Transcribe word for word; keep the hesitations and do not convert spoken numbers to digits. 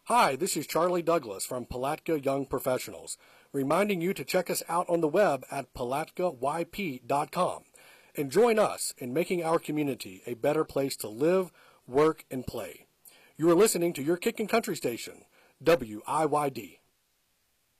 Hi, this is Charlie Douglas from Palatka Young Professionals, reminding you to check us out on the web at palatka y p dot com and join us in making our community a better place to live, work, and play. You are listening to your Kickin' Country station, W I Y D.